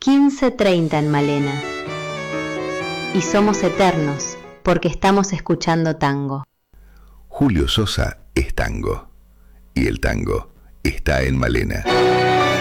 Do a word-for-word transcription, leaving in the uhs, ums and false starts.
quince treinta en Malena. Y somos eternos porque estamos escuchando tango. Julio Sosa es tango. Y el tango está en Malena.